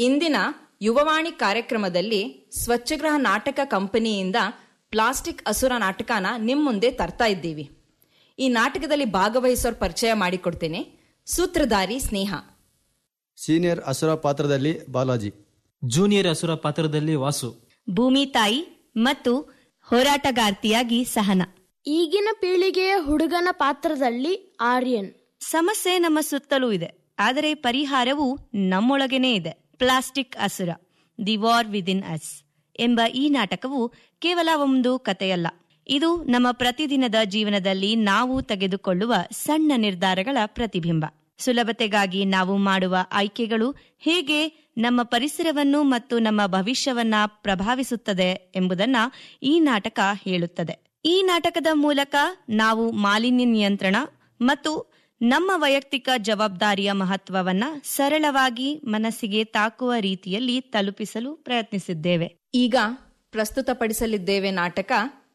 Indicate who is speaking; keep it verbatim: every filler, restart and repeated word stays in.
Speaker 1: ಇಂದಿನ ಯುವವಾಣಿ ಕಾರ್ಯಕ್ರಮದಲ್ಲಿ ಸ್ವಚ್ಛಗ್ರಹ ನಾಟಕ ಕಂಪನಿಯಿಂದ ಪ್ಲಾಸ್ಟಿಕ್ ಅಸುರ ನಾಟಕನ ನಿಮ್ಮ ಮುಂದೆ ತರ್ತಾ ಇದ್ದೀವಿ. ಈ ನಾಟಕದಲ್ಲಿ ಭಾಗವಹಿಸೋರ್ ಪರಿಚಯ ಮಾಡಿಕೊಡ್ತೇನೆ. ಸೂತ್ರಧಾರಿ ಸ್ನೇಹ,
Speaker 2: ಸೀನಿಯರ್ ಅಸುರ ಪಾತ್ರದಲ್ಲಿ ಬಾಲಾಜಿ,
Speaker 3: ಜೂನಿಯರ್ ಅಸುರ ಪಾತ್ರದಲ್ಲಿ ವಾಸು,
Speaker 4: ಭೂಮಿ ತಾಯಿ ಮತ್ತು ಹೋರಾಟಗಾರ್ತಿಯಾಗಿ ಸಹನ.
Speaker 5: ಈಗಿನ ಪೀಳಿಗೆಯ ಹುಡುಗನ ಪಾತ್ರದಲ್ಲಿ ಆರ್ಯನ್.
Speaker 4: ಸಮಸ್ಯೆ ನಮ್ಮ ಸುತ್ತಲೂ ಇದೆ, ಆದರೆ ಪರಿಹಾರವು ನಮ್ಮೊಳಗೇನೇ ಇದೆ. ಪ್ಲಾಸ್ಟಿಕ್ ಅಸುರ, ದಿ ವಾರ್ ವಿದಿನ್ ಅಸ್ ಎಂಬ ಈ ನಾಟಕವು ಕೇವಲ ಒಂದು ಕಥೆಯಲ್ಲ. ಇದು ನಮ್ಮ ಪ್ರತಿದಿನದ ಜೀವನದಲ್ಲಿ ನಾವು ತೆಗೆದುಕೊಳ್ಳುವ ಸಣ್ಣ ನಿರ್ಧಾರಗಳ ಪ್ರತಿಬಿಂಬ. ಸುಲಭತೆಗಾಗಿ ನಾವು ಮಾಡುವ ಆಯ್ಕೆಗಳು ಹೇಗೆ ನಮ್ಮ ಪರಿಸರವನ್ನು ಮತ್ತು ನಮ್ಮ ಭವಿಷ್ಯವನ್ನ ಪ್ರಭಾವಿಸುತ್ತದೆ ಎಂಬುದನ್ನ ಈ ನಾಟಕ ಹೇಳುತ್ತದೆ. ಈ ನಾಟಕದ ಮೂಲಕ ನಾವು ಮಾಲಿನ್ಯ ನಿಯಂತ್ರಣ ಮತ್ತು ನಮ್ಮ ವೈಯಕ್ತಿಕ ಜವಾಬ್ದಾರಿಯ ಮಹತ್ವವನ್ನ ಸರಳವಾಗಿ ಮನಸ್ಸಿಗೆ ತಾಕುವ ರೀತಿಯಲ್ಲಿ ತಲುಪಿಸಲು ಪ್ರಯತ್ನಿಸಿದ್ದೇವೆ.
Speaker 1: ಈಗ ಪ್ರಸ್ತುತಪಡಿಸಲಿದ್ದೇವೆ ನಾಟಕ